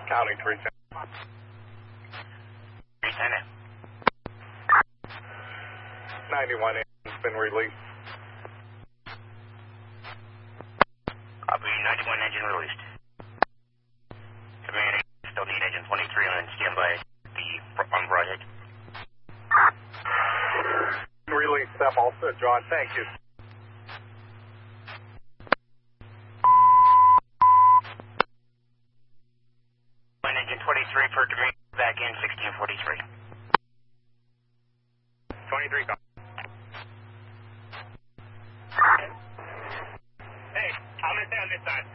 County 310. 310. 91 engine's been released. Copy, 91 engine released. Command, still need engine 23 on standby on broadhead. Release them all set, John. Thank you. Engine 23 for command, back in 1643. 23, copy. Hey, I'm gonna stay on this side.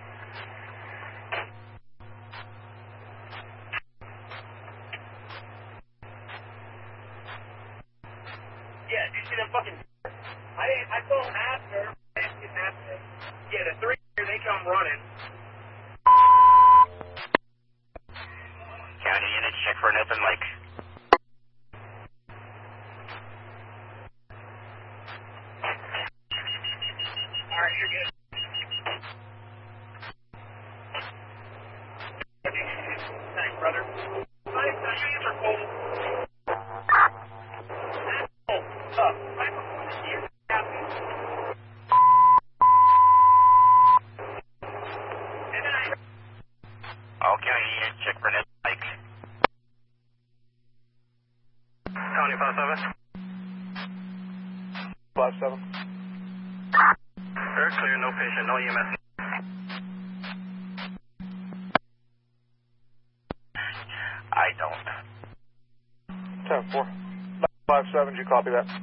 Yeah, did you see them fucking... I told them after. Yeah, the three here, they come running. County units, check for an open mic. Alright, you're good. Thanks, brother. Thanks, I'm for cold. All county units, check for an open mic. County 57. 57. Very clear, no patient, no EMS. I don't. 10-4. 57, you copy that?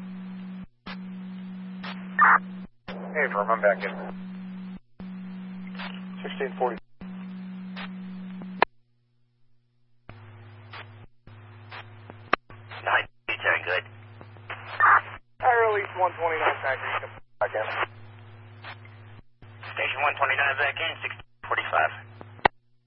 Hey, firm, I'm back in. 1640. Good. I released 129 package. Back in. Station 129 back in, 1645.